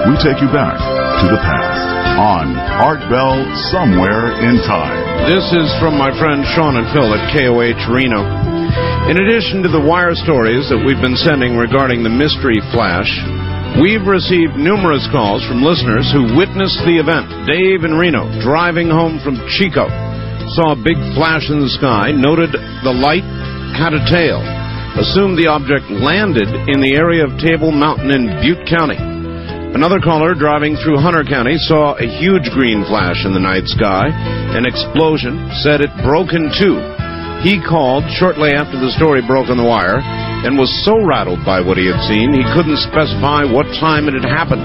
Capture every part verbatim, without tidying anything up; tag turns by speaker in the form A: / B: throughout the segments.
A: we take you back to the past on Art Bell Somewhere in Time.
B: This is from my friend Sean and Phil at K O H Reno. In addition to the wire stories that we've been sending regarding the mystery flash, we've received numerous calls from listeners who witnessed the event. Dave in Reno, driving home from Chico, saw a big flash in the sky, noted the light had a tail, assumed the object landed in the area of Table Mountain in Butte County. Another caller driving through Hunter County saw a huge green flash in the night sky. An explosion, said it broke in two. He called shortly after the story broke on the wire and was so rattled by what he had seen, he couldn't specify what time it had happened.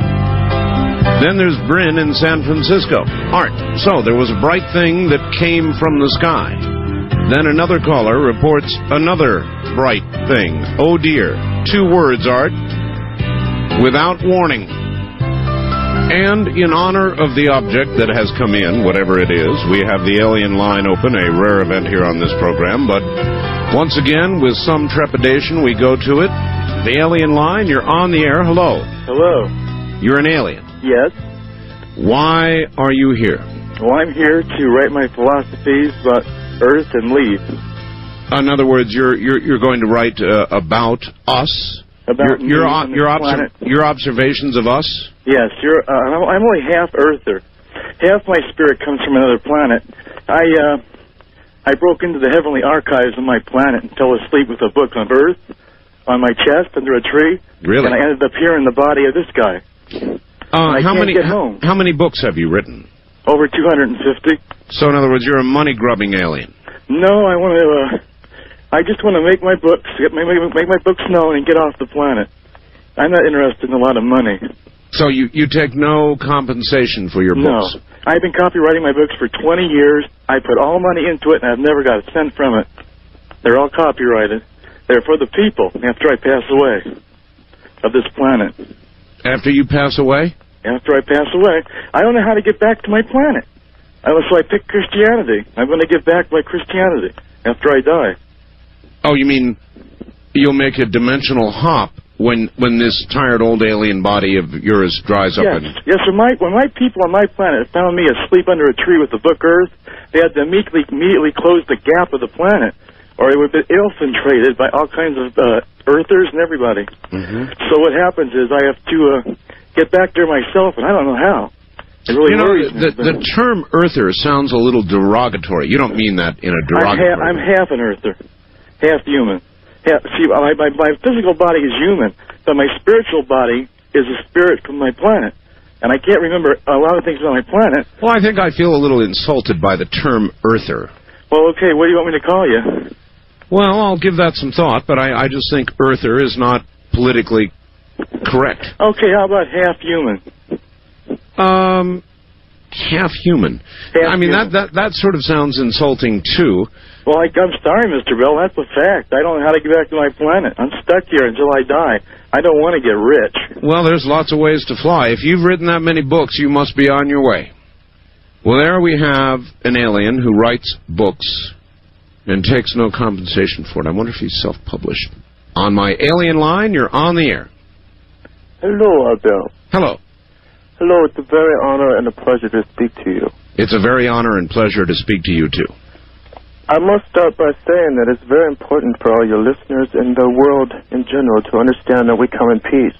B: Then there's Bryn in San Francisco. Art, so there was a bright thing that came from the sky. Then another caller reports another bright thing. Oh dear. Two words, Art. Without warning. And in honor of the object that has come in, whatever it is, we have the alien line open, a rare event here on this program. But once again, with some trepidation, we go to it. The alien line, you're on the air. Hello.
C: Hello.
B: You're an alien.
C: Yes.
B: Why are you here?
C: Well, I'm here to write my philosophies about Earth and leave.
B: In other words, you're you're you're going to write uh, about us.
C: About
B: your your, your, obser your observations of us.
C: Yes, you're. Uh, I'm only half Earther. Half my spirit comes from another planet. I uh, I broke into the heavenly archives of my planet and fell asleep with a book of Earth on my chest under a tree.
B: Really?
C: And I ended up here in the body of this guy.
B: Uh, how many
C: get home.
B: How many books have you written?
C: Over two hundred fifty.
B: So, in other words, you're a money-grubbing alien.
C: No, I want to. Uh, I just want to make my books, get my, make my books known, and get off the planet. I'm not interested in a lot of money.
B: So you you take no compensation for your books?
C: No. I've been copywriting my books for twenty years. I put all money into it, and I've never got a cent from it. They're all copyrighted. They're for the people after I pass away of this planet.
B: After you pass away?
C: After I pass away. I don't know how to get back to my planet. So I picked Christianity. I'm going to give back by Christianity after I die.
B: Oh, you mean you'll make a dimensional hop when when this tired old alien body of yours dries up?
C: Yes,
B: and...
C: yes. When my, when my people on my planet found me asleep under a tree with the book Earth, they had to immediately, immediately close the gap of the planet, or it would have been infiltrated by all kinds of uh, Earthers and everybody.
B: Mm-hmm.
C: So what happens is I have to uh, get back there myself, and I don't know how. It really
B: you know,
C: worries
B: the,
C: me.
B: the term Earther sounds a little derogatory. You don't mean that in a derogatory
C: I'm, ha I'm half an Earther. Half human. Half, see, my, my, my physical body is human, but my spiritual body is a spirit from my planet. And I can't remember a lot of things on my planet.
B: Well, I think I feel a little insulted by the term Earther.
C: Well, okay, what do you want me to call you?
B: Well, I'll give that some thought, but I, I just think Earther is not politically correct.
C: Okay, how about half human?
B: Um... Half human.
C: Half
B: I mean,
C: human.
B: that, that that sort of sounds insulting, too.
C: Well, I, I'm sorry, Mister Bell. That's a fact. I don't know how to get back to my planet. I'm stuck here until I die. I don't want to get rich.
B: Well, there's lots of ways to fly. If you've written that many books, you must be on your way. Well, there we have an alien who writes books and takes no compensation for it. I wonder if he's self-published. On my alien line, you're on the air.
D: Hello, Art Bell.
B: Hello.
D: Hello, it's a very honor and a pleasure to speak to you.
B: It's a very honor and pleasure to speak to you, too.
D: I must start by saying that it's very important for all your listeners and the world in general to understand that we come in peace.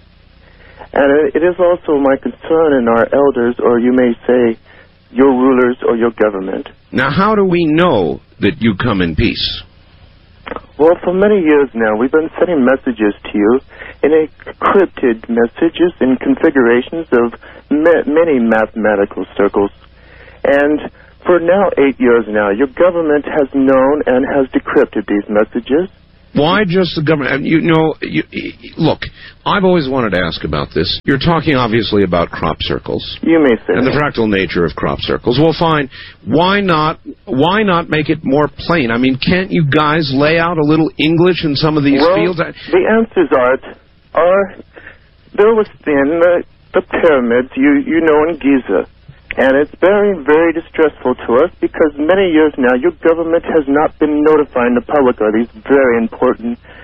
D: And it is also my concern in our elders, or you may say, your rulers or your government.
B: Now, how do we know that you come in peace?
D: Well, for many years now, we've been sending messages to you in encrypted messages in configurations of ma many mathematical circles. And for now, eight years now, your government has known and has decrypted these messages.
B: Why just the government? You know, you, look, I've always wanted to ask about this. You're talking, obviously, about crop circles.
D: You may say
B: And
D: that.
B: the fractal nature of crop circles. Well, fine. Why not, why not make it more plain? I mean, can't you guys lay out a little English in some of these
D: well,
B: fields?
D: The answers are, are there was in the, the pyramids, you, you know, in Giza. And it's very, very distressful to us because many years now your government has not been notifying the public of these very important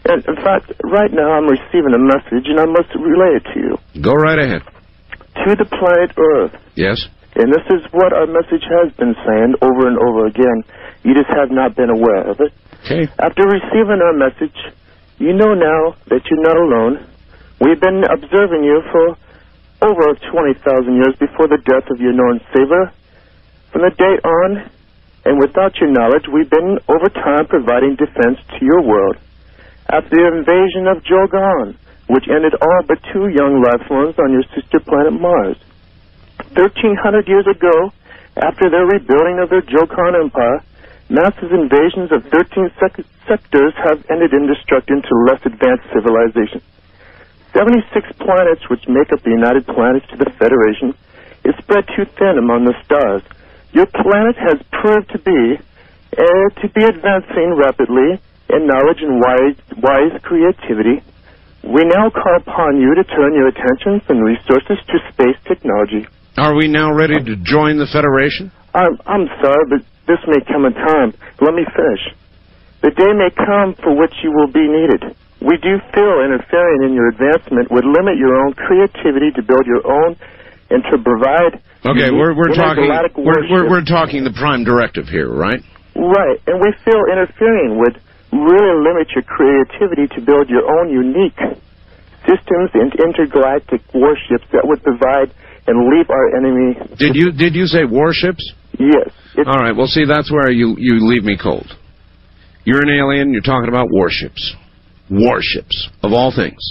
D: And, in fact, right now I'm receiving a message, and I must relay it to you.
B: Go right ahead.
D: To the planet Earth.
B: Yes?
D: And this is what our message has been saying over and over again. You just have not been aware of it.
B: Okay.
D: After receiving our message, you know now that you're not alone. We've been observing you for over twenty thousand years before the death of your known Savior. From the date on, and without your knowledge, we've been, over time, providing defense to your world. After the invasion of Jogan, which ended all but two young life forms on your sister planet Mars. thirteen hundred years ago, after their rebuilding of their Jogan Empire, massive invasions of thirteen sec- sectors have ended in destruction to less advanced civilizations. seventy-six planets, which make up the United Planets to the Federation, is spread too thin among the stars. Your planet has proved to be uh, to be advancing rapidly in knowledge and wise, wise creativity. We now call upon you to turn your attentions and resources to space technology.
B: Are we now ready to join the Federation?
D: I'm, I'm sorry, but this may come in time. Let me finish. The day may come for which you will be needed. We do feel interfering in your advancement would limit your own creativity to build your own and to provide...
B: Okay, we're, we're talking we're, we're, we're talking the prime directive here, right?
D: Right, and we feel interfering would really limit your creativity to build your own unique systems and intergalactic warships that would provide and leave our enemy...
B: Did you did you say warships?
D: Yes.
B: All right, well, see, that's where you, you leave me cold. You're an alien, you're talking about warships. Warships, of all things.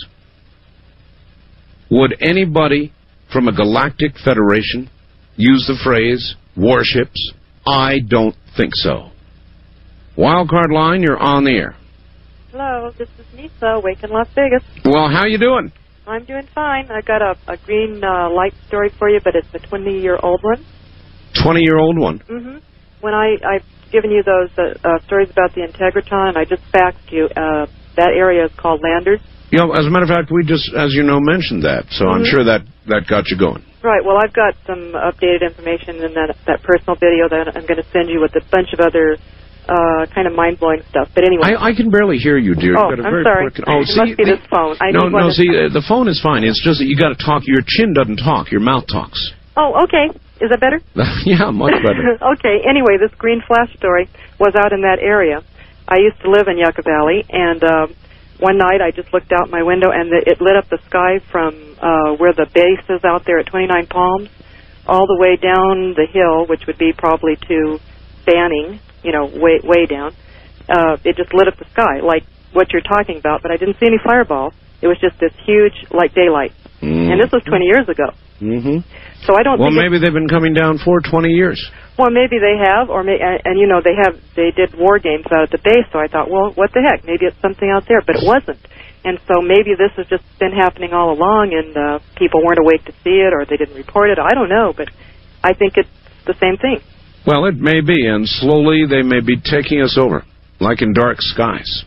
B: Would anybody from a galactic federation use the phrase warships? I don't think so. Wildcard line, you're on the air.
E: Hello, this is Nisa, awake in Las Vegas.
B: Well, how you doing?
E: I'm doing fine. I got a, a green uh, light story for you, but it's a twenty-year-old one.
B: twenty-year-old one?
E: Mm-hmm. When I, I've given you those uh, uh, stories about the Integratron, I just faxed you. Uh, that area is called Landers.
B: You know, as a matter of fact, we just, as you know, mentioned that, so mm-hmm. I'm sure that, that got you going.
E: Right. Well, I've got some updated information in that, that personal video that I'm going to send you with a bunch of other uh, kind of mind-blowing stuff. But anyway.
B: I, I can barely hear you, dear.
E: Oh,
B: You've got a
E: I'm
B: very
E: sorry.
B: Quick, oh,
E: it
B: see,
E: must be
B: the,
E: this phone. I
B: no, no,
E: to...
B: see, uh, the phone is fine. It's just that you got to talk. Your chin doesn't talk. Your mouth talks.
E: Oh, okay. Is that better?
B: Yeah, much better.
E: Okay. Anyway, this green flash story was out in that area. I used to live in Yucca Valley, and... Uh, One night I just looked out my window and the, it lit up the sky from uh, where the base is out there at twenty-nine Palms all the way down the hill, which would be probably to Banning, you know, way way down. Uh, it just lit up the sky like what you're talking about, but I didn't see any fireballs. It was just this huge, like daylight. Mm. And this was twenty years ago.
B: Mm-hmm.
E: So I don't
B: well,
E: think
B: maybe they've been coming down for twenty years.
E: Well, maybe they have, or may, and, and you know they have. They did war games out at the base, so I thought, well, what the heck? Maybe it's something out there, but it wasn't. And so maybe this has just been happening all along, and uh, people weren't awake to see it, or they didn't report it. I don't know, but I think it's the same thing.
B: Well, it may be, and slowly they may be taking us over, like in Dark Skies.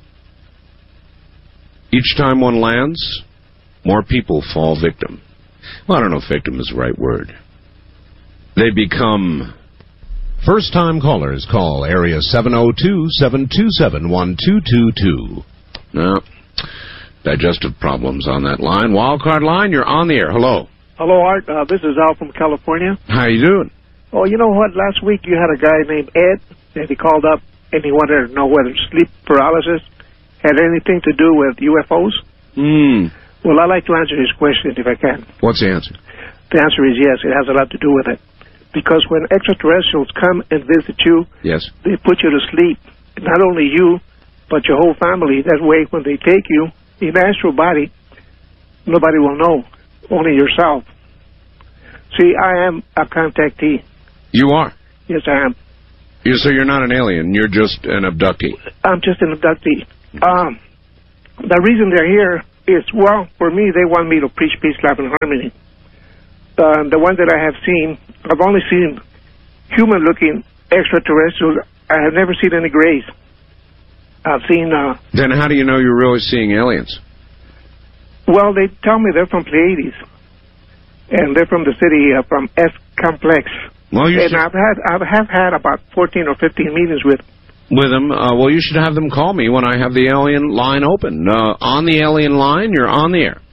B: Each time one lands, more people fall victim. Well, I don't know if victim is the right word. They become...
F: First-time callers call area seven oh two, seven two seven, one two two two.
B: No. Digestive problems on that line. Wildcard line, you're on the air. Hello.
G: Hello, Art. Uh, this is Al from California.
B: How you doing?
G: Oh, you know what? Last week you had a guy named Ed, and he called up, and he wanted to know whether sleep paralysis had anything to do with U F Os.
B: Hmm.
G: Well, I'd like to answer his question if I can.
B: What's the answer?
G: The answer is yes. It has a lot to do with it. Because when extraterrestrials come and visit you,
B: yes,
G: they put you to sleep. Not only you, but your whole family. That way, when they take you in astral body, nobody will know, only yourself. See, I am a contactee.
B: You are?
G: Yes, I am.
B: You, so you're not an alien, you're just an abductee.
G: I'm just an abductee. Um, the reason they're here is, well, for me, they want me to preach peace, love, and harmony. Uh, the ones that I have seen, I've only seen human-looking extraterrestrials. I have never seen any grays. I've seen... Uh,
B: then how do you know you're really seeing aliens?
G: Well, they tell me they're from Pleiades. And they're from the city, uh, from S Complex.
B: Well, you
G: and
B: should...
G: I've had, I have had about fourteen or fifteen meetings with
B: With them? Uh, well, you should have them call me when I have the alien line open. Uh, on the alien line, you're on the air.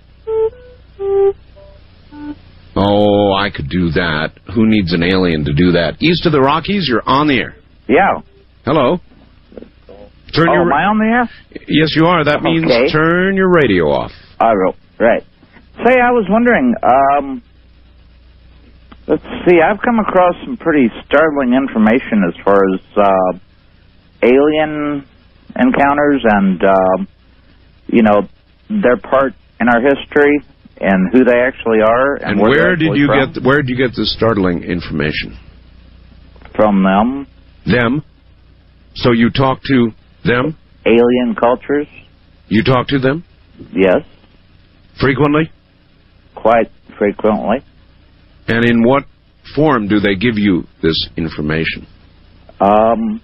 B: Oh, I could do that. Who needs an alien to do that? East of the Rockies, you're on the air.
H: Yeah.
B: Hello. Turn
H: oh,
B: your
H: am I on the air?
B: Yes, you are. That means
H: okay.
B: Turn your radio off.
H: I will. Right. Say, I was wondering, um, let's see, I've come across some pretty startling information as far as uh, alien encounters and, uh, you know, their part in our history and who they actually are. And,
B: and
H: where,
B: where did you
H: from.
B: get where did you get this startling information?
H: From them.
B: Them? So you talk to them?
H: Alien cultures.
B: You talk to them?
H: Yes.
B: Frequently?
H: Quite frequently.
B: And in what form do they give you this information?
H: Um,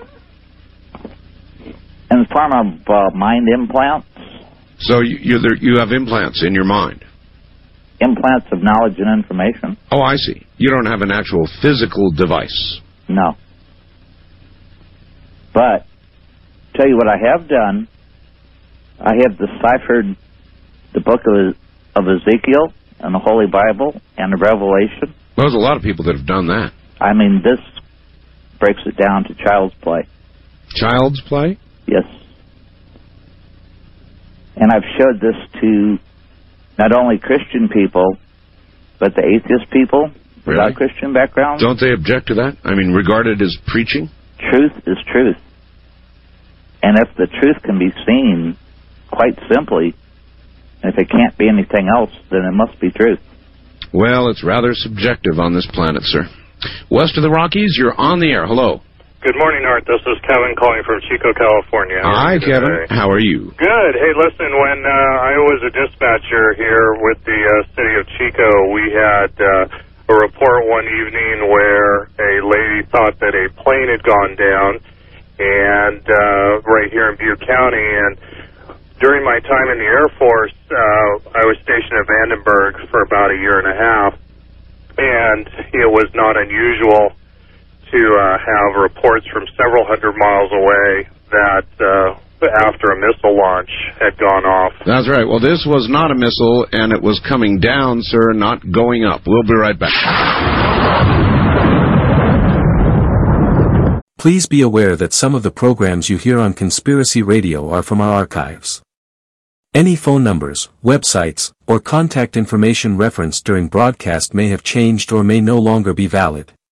H: in the form of uh, mind implants.
B: So you you're there, you have implants in your mind?
H: Implants of knowledge and information.
B: Oh, I see. You don't have an actual physical device.
H: No. But, tell you what I have done, I have deciphered the book of, of Ezekiel and the Holy Bible and the Revelation.
B: Well, there's a lot of people that have done that.
H: I mean, this breaks it down to child's play.
B: Child's play?
H: Yes. And I've showed this to not only Christian people, but the atheist people
B: really?
H: without Christian backgrounds.
B: Don't they object to that? I mean, regard it as preaching?
H: Truth is truth. And if the truth can be seen quite simply, and if it can't be anything else, then it must be truth.
B: Well, it's rather subjective on this planet, sir. West of the Rockies, you're on the air. Hello.
I: Good morning, Art. This is Kevin calling from Chico, California. How
B: Hi, Kevin. How are you?
I: Good. Hey, listen, when uh, I was a dispatcher here with the uh, city of Chico, we had uh, a report one evening where a lady thought that a plane had gone down and uh, right here in Butte County. And during my time in the Air Force, uh, I was stationed at Vandenberg for about a year and a half, and it was not unusual to uh, have reports from several hundred miles away that uh, after a missile launch had gone off.
B: That's right. Well, this was not a missile, and it was coming down, sir, not going up. We'll be right back.
J: Please be aware that some of the programs you hear on Conspiracy Radio are from our archives. Any phone numbers, websites, or contact information referenced during broadcast may have changed or may no longer be valid.